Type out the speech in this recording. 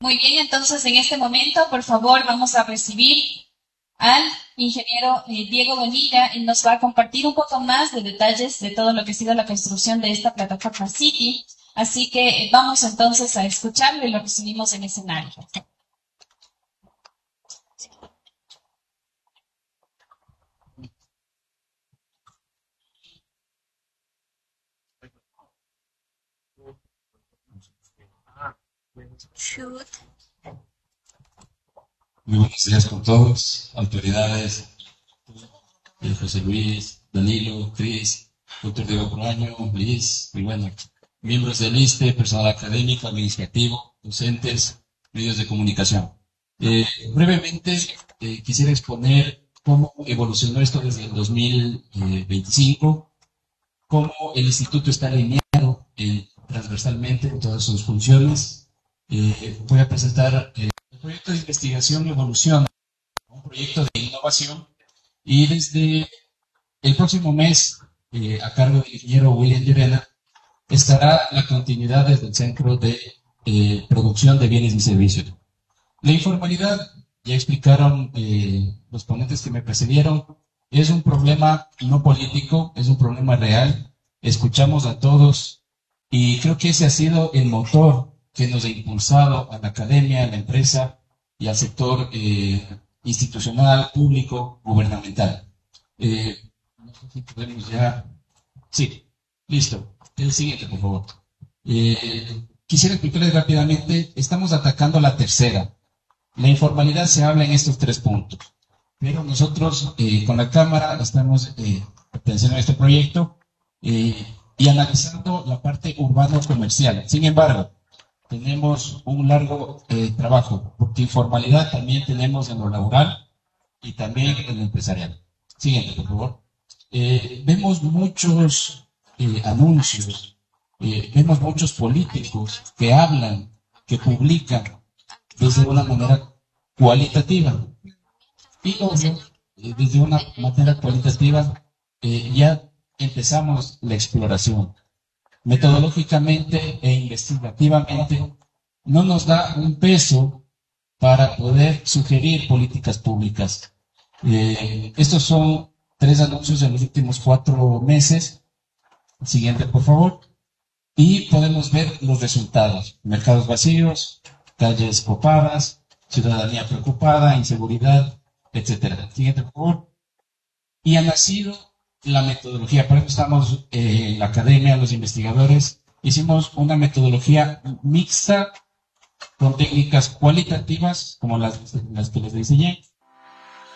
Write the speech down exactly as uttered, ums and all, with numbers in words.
Muy bien, entonces en este momento, por favor, vamos a recibir al ingeniero eh, Diego Bonilla. Él nos va a compartir un poco más de detalles de todo lo que ha sido la construcción de esta plataforma City. Así que eh, vamos entonces a escucharlo y lo recibimos en escenario. Shoot. Muy buenos días con todos, autoridades, eh, José Luis, Danilo, Cris, doctor Diego Proaño, Liz, y bueno, miembros del ISSSTE, personal académico, administrativo, docentes, medios de comunicación. Eh, brevemente, eh, quisiera exponer cómo evolucionó esto desde el dos mil veinticinco, cómo el instituto está alineado eh, transversalmente en todas sus funciones. Eh, voy a presentar eh, el proyecto de investigación Evolución, un proyecto de innovación, y desde el próximo mes, eh, a cargo del ingeniero William Llerena, estará la continuidad desde el Centro de eh, Producción de Bienes y Servicios. La informalidad, ya explicaron eh, los ponentes que me precedieron, es un problema no político, es un problema real. Escuchamos a todos y creo que ese ha sido el motor que nos ha impulsado a la academia, a la empresa y al sector eh, institucional, público, gubernamental. Eh, no sé si podemos ya... Sí, listo. El siguiente, por favor. Eh, quisiera explicarles rápidamente, estamos atacando la tercera. La informalidad se habla en estos tres puntos, pero nosotros eh, con la Cámara estamos eh, perteneciendo a este proyecto eh, y analizando la parte urbano-comercial. Sin embargo, tenemos un largo eh, trabajo, porque informalidad también tenemos en lo laboral y también en lo empresarial. Siguiente, por favor. Eh, vemos muchos eh, anuncios, eh, vemos muchos políticos que hablan, que publican desde una manera cualitativa. Y obvio, eh, desde una manera cualitativa eh, ya empezamos la exploración. Metodológicamente e investigativamente no nos da un peso para poder sugerir políticas públicas. Eh, estos son tres anuncios en los últimos cuatro meses. Siguiente, por favor. Y podemos ver los resultados. Mercados vacíos, calles copadas, ciudadanía preocupada, inseguridad, etcétera. Siguiente, por favor. Y ha nacido la metodología, por eso estamos eh, en la academia, los investigadores, hicimos una metodología mixta con técnicas cualitativas, como las, las que les diseñé,